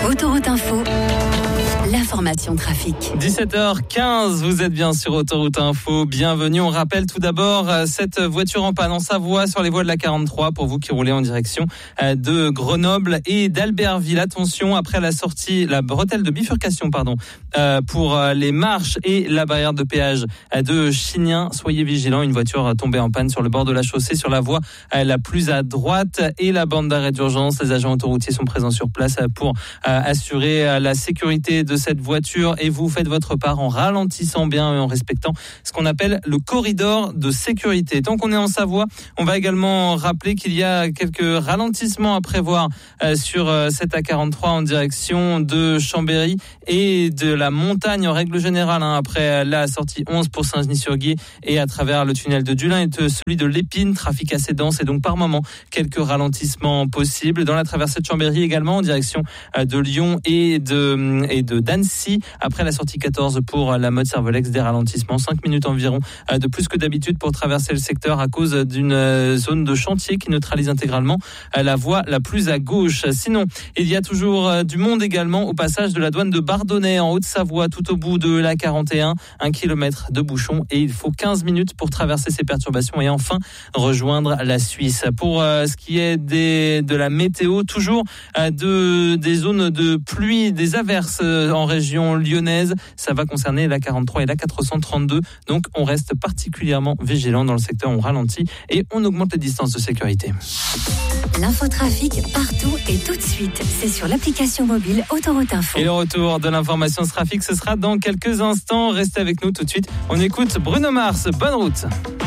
Autoroute Info, l'information trafic. 17h15, vous êtes bien sur Autoroute Info. Bienvenue. On rappelle tout d'abord cette voiture en panne en Savoie sur les voies de la 43 pour vous qui roulez en direction de Grenoble et d'Albertville. Attention, après la sortie, la bretelle de bifurcation, pour les marches et la barrière de péage de Chignin. Soyez vigilants, une voiture tombée en panne sur le bord de la chaussée sur la voie la plus à droite et la bande d'arrêt d'urgence. Les agents autoroutiers sont présents sur place pour assurer la sécurité de cette voiture et vous faites votre part en ralentissant bien et en respectant ce qu'on appelle le corridor de sécurité. Tant qu'on est en Savoie, on va également rappeler qu'il y a quelques ralentissements à prévoir sur cette A43 en direction de Chambéry et de la montagne en règle générale, après la sortie 11 pour Saint-Genis-sur-Guiers et à travers le tunnel de Dulin et celui de l'Épine, trafic assez dense et donc par moment quelques ralentissements possibles. Dans la traversée de Chambéry également en direction de Lyon et de d'Annecy, après la sortie 14 pour la mode Cervelex, des ralentissements 5 minutes environ de plus que d'habitude pour traverser le secteur à cause d'une zone de chantier qui neutralise intégralement la voie la plus à gauche. Sinon, il y a toujours du monde également au passage de la douane de Bardonnay en Haute-Savoie, tout au bout de la 41, 1 kilomètre de bouchon et il faut 15 minutes pour traverser ces perturbations et enfin rejoindre la Suisse. Pour ce qui est de la météo, toujours des zones de pluie, des averses en région lyonnaise, ça va concerner la 43 et la 432, donc on reste particulièrement vigilant dans le secteur, on ralentit et on augmente les distances de sécurité. L'infotrafic partout et tout de suite, c'est sur l'application mobile Autoroute Info. Et le retour de l'information trafic, ce sera dans quelques instants, restez avec nous tout de suite, on écoute Bruno Mars, bonne route.